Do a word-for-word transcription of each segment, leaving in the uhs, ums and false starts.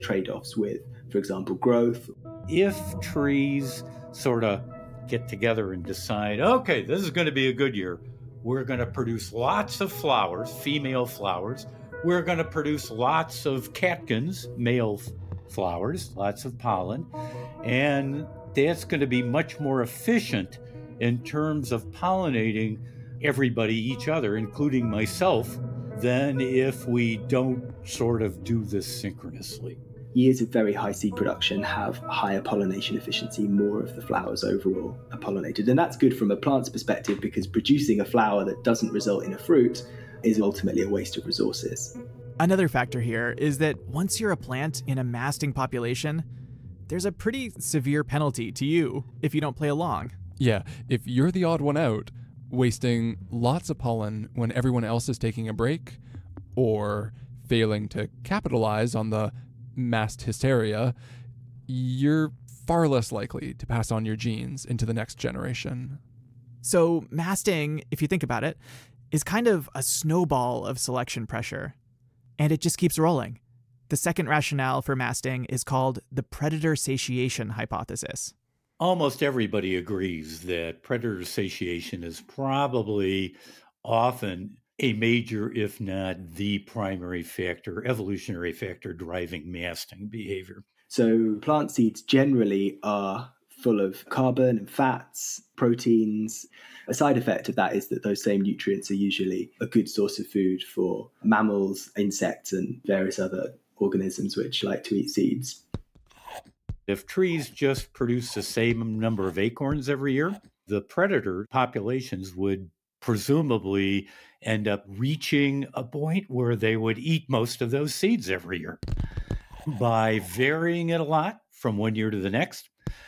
trade-offs with, for example, growth. If trees sort of get together and decide, okay, this is going to be a good year, we're going to produce lots of flowers, female flowers. We're going to produce lots of catkins, male f- flowers, lots of pollen. And that's going to be much more efficient in terms of pollinating everybody, each other, including myself, than if we don't sort of do this synchronously. Years of very high seed production have higher pollination efficiency, more of the flowers overall are pollinated. And that's good from a plant's perspective because producing a flower that doesn't result in a fruit is ultimately a waste of resources. Another factor here is that once you're a plant in a masting population, there's a pretty severe penalty to you if you don't play along. Yeah, if you're the odd one out, wasting lots of pollen when everyone else is taking a break, or failing to capitalize on the mast hysteria, you're far less likely to pass on your genes into the next generation. So masting, if you think about it, is kind of a snowball of selection pressure. And it just keeps rolling. The second rationale for masting is called the predator satiation hypothesis. Almost everybody agrees that predator satiation is probably often a major, if not the primary factor, evolutionary factor driving masting behavior. So plant seeds generally are full of carbon and fats, proteins. A side effect of that is that those same nutrients are usually a good source of food for mammals, insects, and various other organisms which like to eat seeds. If trees just produce the same number of acorns every year, the predator populations would presumably end up reaching a point where they would eat most of those seeds every year. By varying it a lot from one year to the next,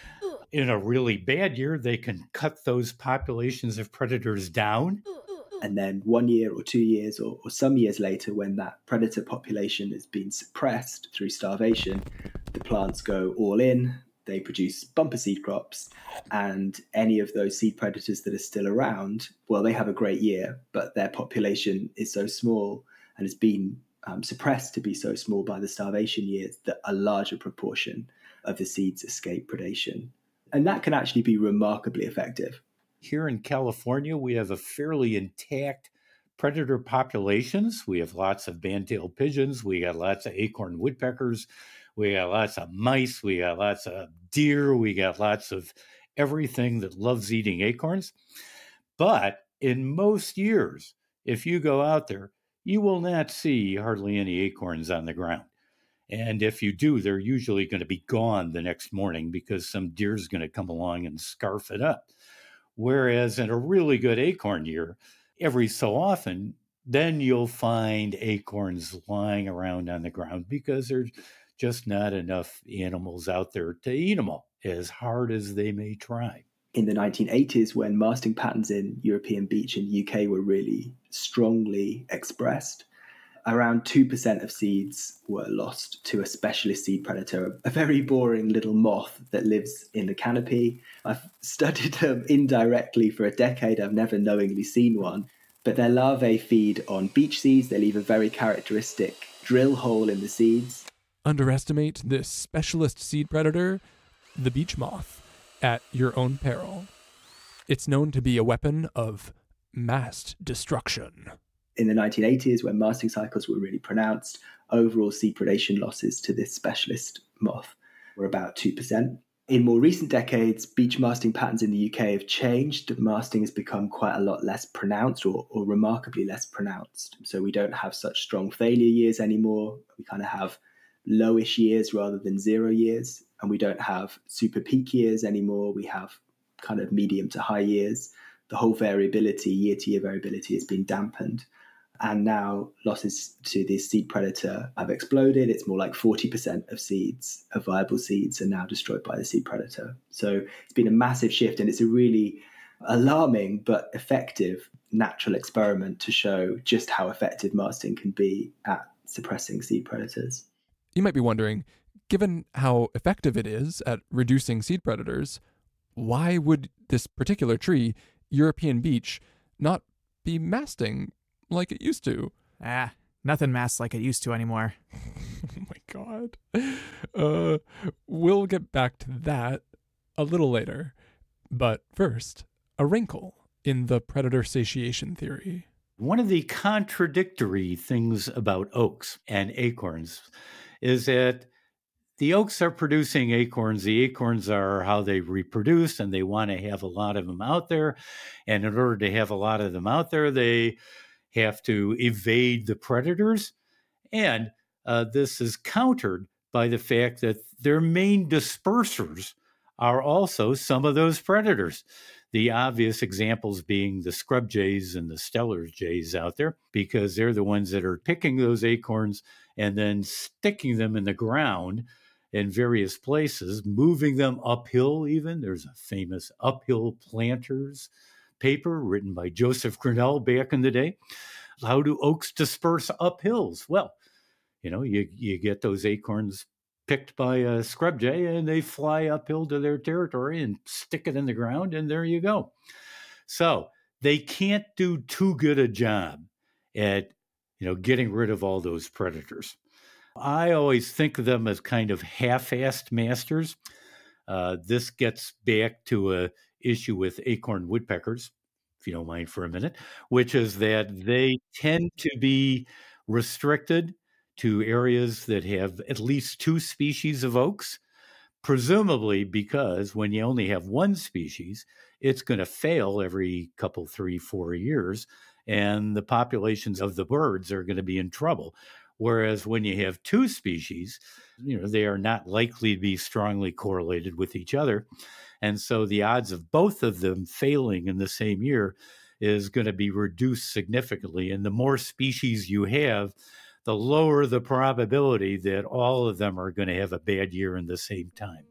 in a really bad year, they can cut those populations of predators down. And then one year or two years or, or some years later, when that predator population has been suppressed through starvation, the plants go all in, they produce bumper seed crops, and any of those seed predators that are still around, well, they have a great year, but their population is so small and has been um, suppressed to be so small by the starvation years that a larger proportion of the seeds escape predation. And that can actually be remarkably effective. Here in California, we have a fairly intact predator populations. We have lots of band-tailed pigeons. We got lots of acorn woodpeckers. We got lots of mice. We got lots of deer. We got lots of everything that loves eating acorns. But in most years, if you go out there, you will not see hardly any acorns on the ground. And if you do, they're usually going to be gone the next morning because some deer's going to come along and scarf it up. Whereas in a really good acorn year, every so often, then you'll find acorns lying around on the ground because there's just not enough animals out there to eat them all, as hard as they may try. In the nineteen eighties, when masting patterns in European beech and U K were really strongly expressed, around two percent of seeds were lost to a specialist seed predator, a very boring little moth that lives in the canopy. I've studied them indirectly for a decade. I've never knowingly seen one. But their larvae feed on beech seeds. They leave a very characteristic drill hole in the seeds. Underestimate this specialist seed predator, the beech moth, at your own peril. It's known to be a weapon of mass destruction. In the nineteen eighties, when masting cycles were really pronounced, overall seed predation losses to this specialist moth were about two percent. In more recent decades, beech masting patterns in the U K have changed. Masting has become quite a lot less pronounced or, or remarkably less pronounced. So we don't have such strong failure years anymore. We kind of have lowish years rather than zero years. And we don't have super peak years anymore. We have kind of medium to high years. The whole variability, year-to-year variability, has been dampened. And now losses to this seed predator have exploded. It's more like forty percent of seeds, of viable seeds, are now destroyed by the seed predator. So it's been a massive shift, and it's a really alarming but effective natural experiment to show just how effective masting can be at suppressing seed predators. You might be wondering, given how effective it is at reducing seed predators, why would this particular tree, European beech, not be masting like it used to? Ah, Nothing masts like it used to anymore. Oh my God. Uh, we'll get back to that a little later. But first, a wrinkle in the predator satiation theory. One of the contradictory things about oaks and acorns is that the oaks are producing acorns. The acorns are how they reproduce, and they want to have a lot of them out there. And in order to have a lot of them out there, they have to evade the predators. And uh, this is countered by the fact that their main dispersers are also some of those predators. The obvious examples being the scrub jays and the Steller's jays out there, because they're the ones that are picking those acorns and then sticking them in the ground in various places, moving them uphill even. There's a famous Uphill Planters paper written by Joseph Grinnell back in the day. How do oaks disperse up hills? Well, you know, you, you get those acorns picked by a scrub jay and they fly uphill to their territory and stick it in the ground, and there you go. So they can't do too good a job at, you know, getting rid of all those predators. I always think of them as kind of half-assed masters. Uh, this gets back to a issue with acorn woodpeckers, if you don't mind for a minute, which is that they tend to be restricted to areas that have at least two species of oaks, presumably because when you only have one species, it's going to fail every couple, three, four years, and the populations of the birds are going to be in trouble. Whereas when you have two species, you know, they are not likely to be strongly correlated with each other. And so the odds of both of them failing in the same year is going to be reduced significantly. And the more species you have, the lower the probability that all of them are going to have a bad year in the same time.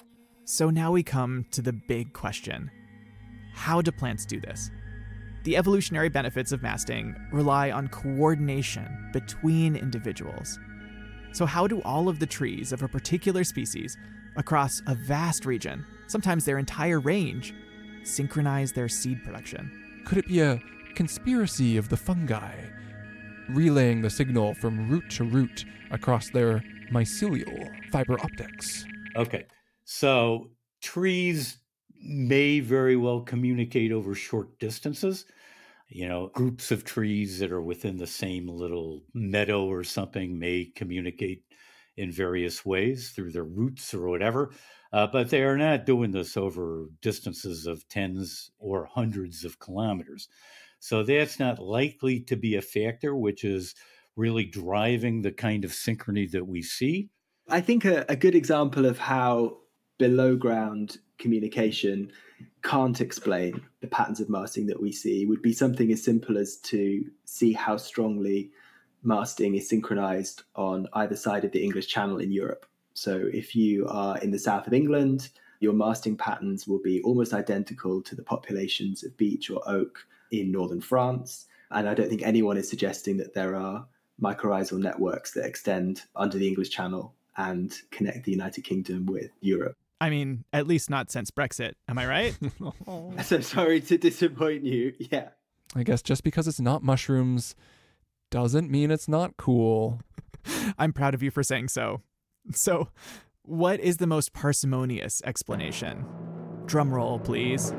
So now we come to the big question. How do plants do this? The evolutionary benefits of masting rely on coordination between individuals. So how do all of the trees of a particular species across a vast region, sometimes their entire range, synchronize their seed production? Could it be a conspiracy of the fungi, relaying the signal from root to root across their mycelial fiber optics? Okay, so trees may very well communicate over short distances. You know, groups of trees that are within the same little meadow or something may communicate in various ways through their roots or whatever, uh, but they are not doing this over distances of tens or hundreds of kilometers. So that's not likely to be a factor, which is really driving the kind of synchrony that we see. I think a, a good example of how below ground communication can't explain the patterns of masting that we see would be something as simple as to see how strongly masting is synchronized on either side of the English Channel in Europe. So if you are in the south of England, your masting patterns will be almost identical to the populations of beech or oak in northern France. And I don't think anyone is suggesting that there are mycorrhizal networks that extend under the English Channel and connect the United Kingdom with Europe. I mean, at least not since Brexit. Am I right? So sorry to disappoint you. Yeah. I guess just because it's not mushrooms doesn't mean it's not cool. I'm proud of you for saying so. So, what is the most parsimonious explanation? Drum roll, please.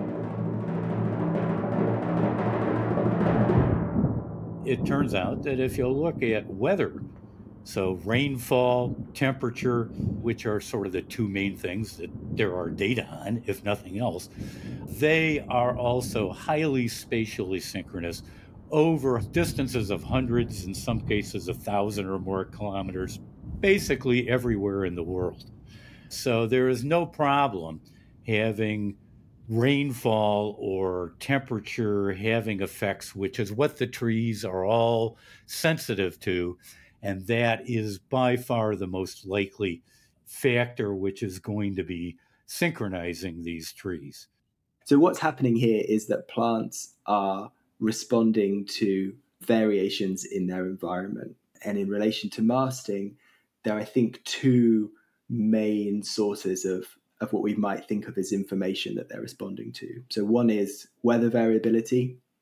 It turns out that if you look at weather, so rainfall, temperature, which are sort of the two main things that there are data on, if nothing else, they are also highly spatially synchronous over distances of hundreds, in some cases a thousand or more kilometers, basically everywhere in the world. So there is no problem having rainfall or temperature having effects, which is what the trees are all sensitive to. And that is by far the most likely factor which is going to be synchronizing these trees. So what's happening here is that plants are responding to variations in their environment. And in relation to masting, there are, I think, two main sources of, of what we might think of as information that they're responding to. So one is weather variability.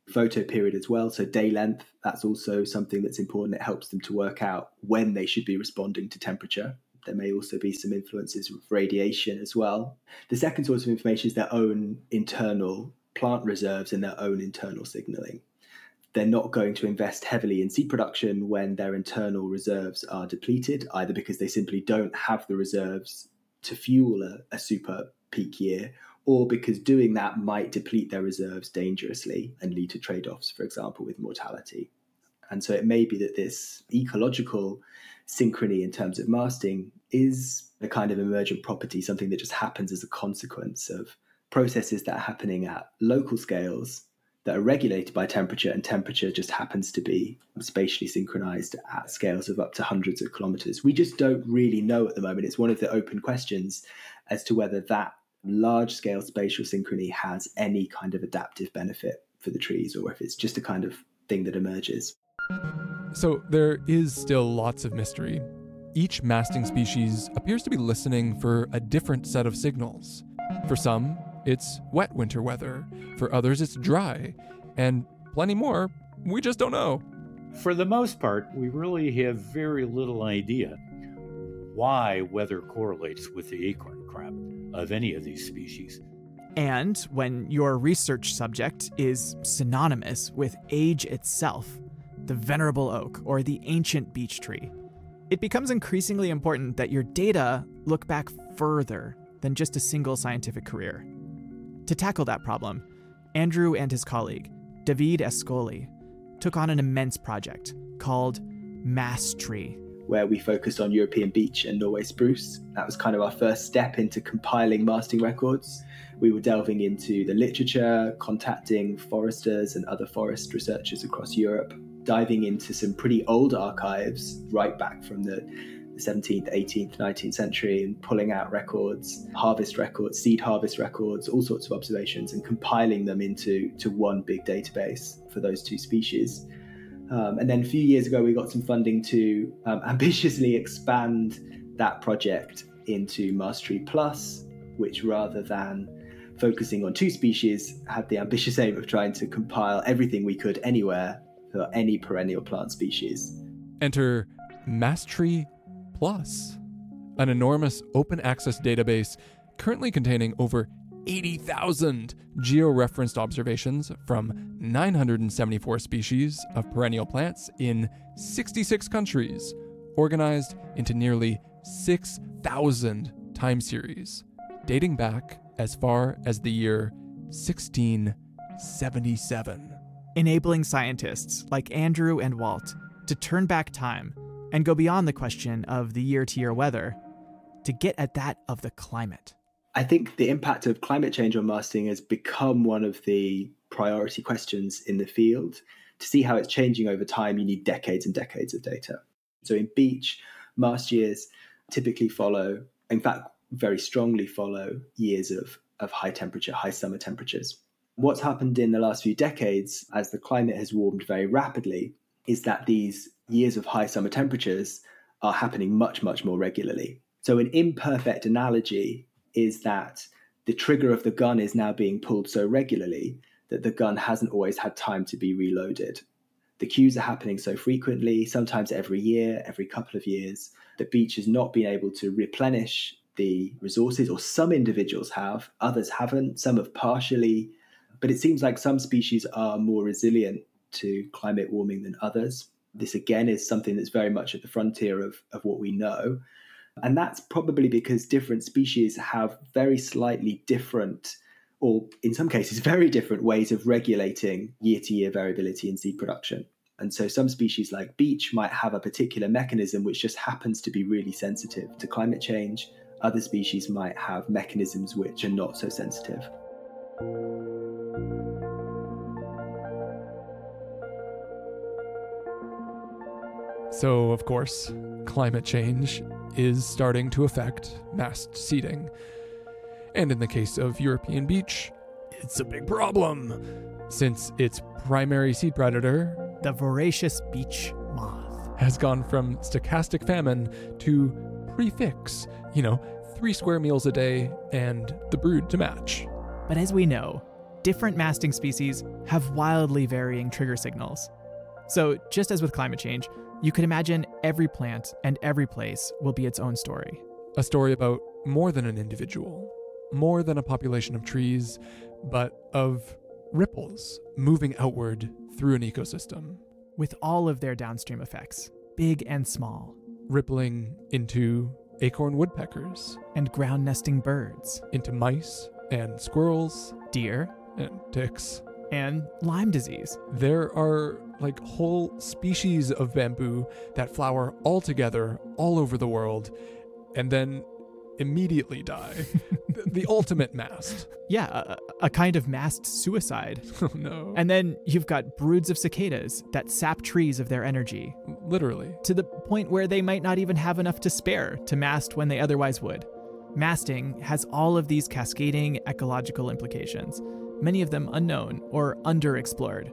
Photoperiod as well, so day length, that's also something that's important. It helps them to work out when they should be responding to temperature. There may also be some influences with radiation as well. The second source of information is their own internal plant reserves and their own internal signaling. They're not going to invest heavily in seed production when their internal reserves are depleted, either because they simply don't have the reserves to fuel a, a super peak year, or because doing that might deplete their reserves dangerously and lead to trade-offs, for example, with mortality. And so it may be that this ecological synchrony in terms of masting is a kind of emergent property, something that just happens as a consequence of processes that are happening at local scales that are regulated by temperature, and temperature just happens to be spatially synchronized at scales of up to hundreds of kilometers. We just don't really know at the moment. It's one of the open questions as to whether that large-scale spatial synchrony has any kind of adaptive benefit for the trees, or if it's just a kind of thing that emerges. So there is still lots of mystery. Each masting species appears to be listening for a different set of signals. For some, it's wet winter weather. For others, it's dry. And plenty more, we just don't know. For the most part, we really have very little idea why weather correlates with the acorn crop of any of these species. And when your research subject is synonymous with age itself, the venerable oak or the ancient beech tree, it becomes increasingly important that your data look back further than just a single scientific career. To tackle that problem, Andrew and his colleague, David Ascoli, took on an immense project called MASTREE, where we focused on European beech and Norway spruce. That was kind of our first step into compiling masting records. We were delving into the literature, contacting foresters and other forest researchers across Europe, diving into some pretty old archives right back from the seventeenth, eighteenth, nineteenth century, and pulling out records, harvest records, seed harvest records, all sorts of observations, and compiling them into to one big database for those two species. Um, and then a few years ago, we got some funding to um, ambitiously expand that project into MASTREE Plus, which rather than focusing on two species, had the ambitious aim of trying to compile everything we could anywhere for any perennial plant species. Enter MASTREE Plus, an enormous open access database currently containing over eighty thousand georeferenced observations from nine hundred seventy-four species of perennial plants in sixty-six countries, organized into nearly six thousand time series, dating back as far as the year sixteen seventy-seven. Enabling scientists like Andrew and Walt to turn back time and go beyond the question of the year-to-year weather to get at that of the climate. I think the impact of climate change on masting has become one of the priority questions in the field. To see how it's changing over time, you need decades and decades of data. So in beech, mast years typically follow, in fact, very strongly follow years of, of high temperature, high summer temperatures. What's happened in the last few decades, as the climate has warmed very rapidly, is that these years of high summer temperatures are happening much, much more regularly. So an imperfect analogy is that the trigger of the gun is now being pulled so regularly that the gun hasn't always had time to be reloaded. The cues are happening so frequently, sometimes every year, every couple of years, that beech has not been able to replenish the resources, or some individuals have, others haven't, some have partially, but it seems like some species are more resilient to climate warming than others. This again is something that's very much at the frontier of, of what we know. And that's probably because different species have very slightly different, or in some cases, very different ways of regulating year-to-year variability in seed production. And so some species like beech might have a particular mechanism which just happens to be really sensitive to climate change. Other species might have mechanisms which are not so sensitive. So, of course, climate change is starting to affect mast seeding. And in the case of European beech, it's a big problem, since its primary seed predator, the voracious beech moth, has gone from stochastic famine to prefix, you know, three square meals a day and the brood to match. But as we know, different masting species have wildly varying trigger signals. So just as with climate change, you could imagine every plant and every place will be its own story. A story about more than an individual, more than a population of trees, but of ripples moving outward through an ecosystem. With all of their downstream effects, big and small. Rippling into acorn woodpeckers. And ground nesting birds. Into mice and squirrels. Deer. And ticks. And Lyme disease. There are like whole species of bamboo that flower all together all over the world and then immediately die. the, the ultimate mast. Yeah, a, a kind of massed suicide. Oh no. And then you've got broods of cicadas that sap trees of their energy. Literally. To the point where they might not even have enough to spare to mast when they otherwise would. Masting has all of these cascading ecological implications, many of them unknown or underexplored.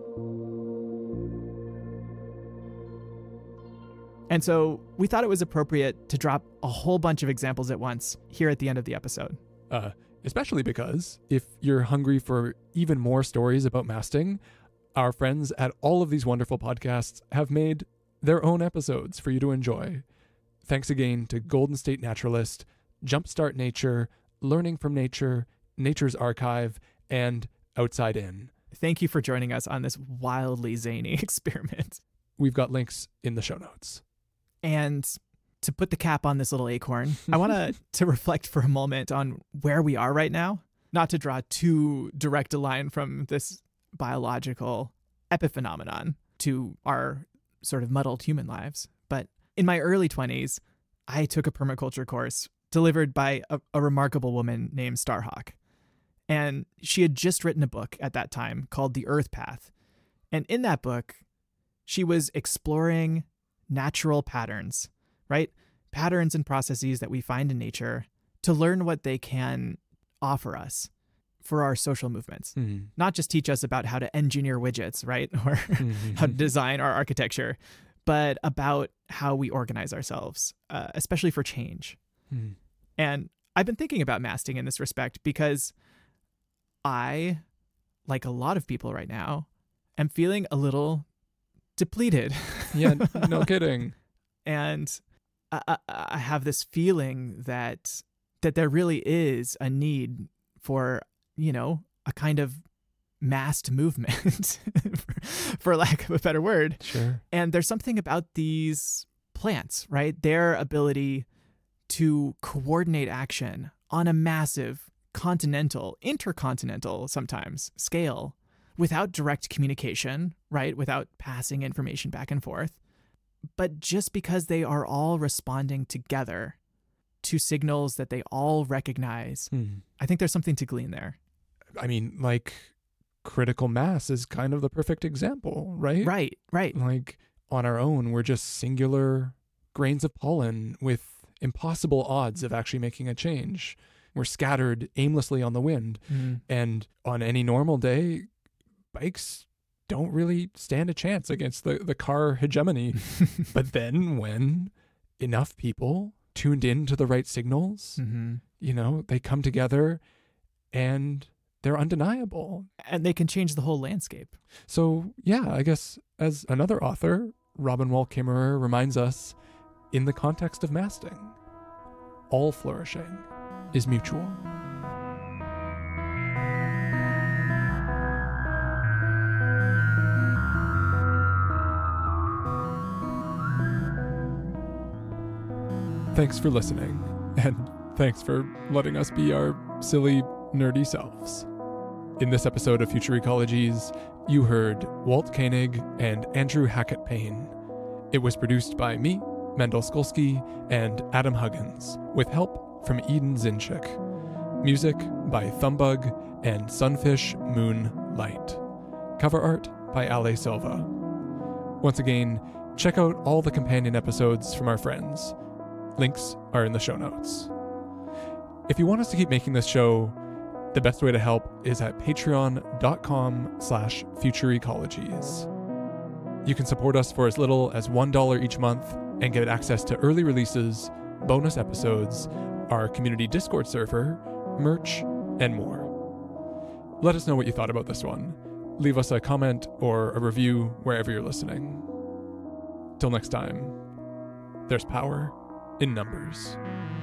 And so we thought it was appropriate to drop a whole bunch of examples at once here at the end of the episode. Uh, especially because if you're hungry for even more stories about masting, our friends at all of these wonderful podcasts have made their own episodes for you to enjoy. Thanks again to Golden State Naturalist, Jumpstart Nature, Learning from Nature, Nature's Archive, and Outside In. Thank you for joining us on this wildly zany experiment. We've got links in the show notes. And to put the cap on this little acorn, I want to to reflect for a moment on where we are right now, not to draw too direct a line from this biological epiphenomenon to our sort of muddled human lives. But in my early twenties, I took a permaculture course delivered by a, a remarkable woman named Starhawk. And she had just written a book at that time called The Earth Path. And in that book, she was exploring natural patterns, right? Patterns and processes that we find in nature to learn what they can offer us for our social movements. Mm-hmm. Not just teach us about how to engineer widgets, right? Or mm-hmm. how to design our architecture, but about how we organize ourselves, uh, especially for change. Mm-hmm. And I've been thinking about masting in this respect because I, like a lot of people right now, am feeling a little depleted. Yeah, no kidding. And I, I have this feeling that that there really is a need for, you know, a kind of massed movement, for, for lack of a better word. Sure. And there's something about these plants, right? Their ability to coordinate action on a massive continental, intercontinental sometimes scale without direct communication, right? Without passing information back and forth. But just because they are all responding together to signals that they all recognize, hmm. I think there's something to glean there. I mean, like, critical mass is kind of the perfect example, right? Right, right. Like, on our own, we're just singular grains of pollen with impossible odds of actually making a change. We're scattered aimlessly on the wind. Mm. And on any normal day, bikes don't really stand a chance against the, the car hegemony. But then when enough people tuned in to the right signals, mm-hmm. you know, they come together and they're undeniable. And they can change the whole landscape. So, yeah, I guess as another author, Robin Wall Kimmerer reminds us, in the context of masting, all flourishing is mutual. Thanks for listening, and thanks for letting us be our silly, nerdy selves. In this episode of Future Ecologies, you heard Walt Koenig and Andrew Hackett Payne. It was produced by me, Mendel Skolsky, and Adam Huggins, with help from Eden Zinchik. Music by Thumbug and Sunfish Moon Light. Cover art by Ale Silva. Once again, check out all the companion episodes from our friends. Links are in the show notes. If you want us to keep making this show, the best way to help is at patreon.com slash futureecologies. You can support us for as little as one dollar each month and get access to early releases, bonus episodes, our community Discord server, merch, and more. Let us know what you thought about this one. Leave us a comment or a review wherever you're listening. Till next time, there's power in numbers.